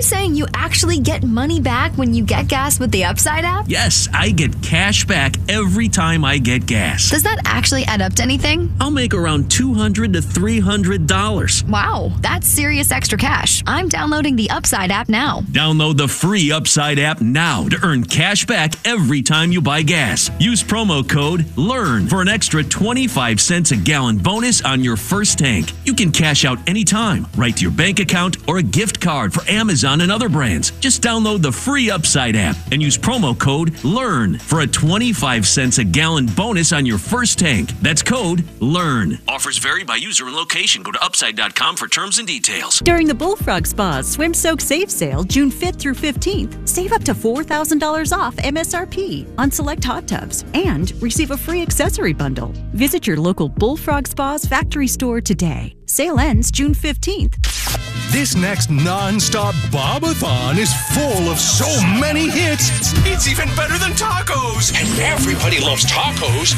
saying you actually get money back when you get gas with the Upside app? Yes, I get cash back every time I get gas. Does that actually add up to anything? I'll make around $200 to $300. Wow, that's serious extra cash. I'm downloading the Upside app now. Download the free Upside app now to earn cash back every time you buy gas. Use promo code LEARN for an extra 25 cents a gallon bonus on your first tank. You can cash out anytime, right to your bank account or a gift card for Amazon and other brands. Just download the free Upside app and use promo code LEARN for a 25 cents a gallon bonus on your first tank. That's code LEARN. Offers vary by user and location. Go to upside.com for terms and details. During the Bullfrog Spa's Swim Soak Save Sale, June 5th through 15th, save up to $4,000 off MSRP on select hot tubs and receive a free accessory bundle. Visit your local Bullfrog Spa's factory store today. Sale ends June 15th. This next non-stop Bobathon is full of so many hits. It's even better than tacos. And everybody loves tacos.